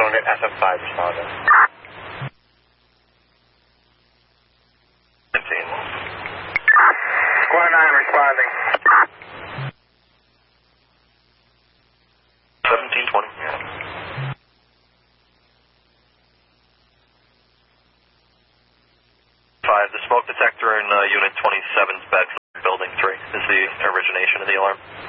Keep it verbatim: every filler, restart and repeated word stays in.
unit S M five responding. fifteen. Square nine responding. seventeen twenty. Five, the smoke detector in uh, unit twenty-seven's Bedford, building three, is the origination of the alarm.